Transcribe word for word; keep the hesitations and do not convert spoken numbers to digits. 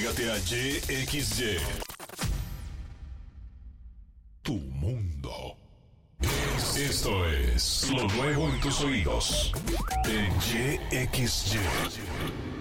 Cámbiate a Y X Y. Tu mundo. Esto es lo nuevo en tus oídos. En Y X Y.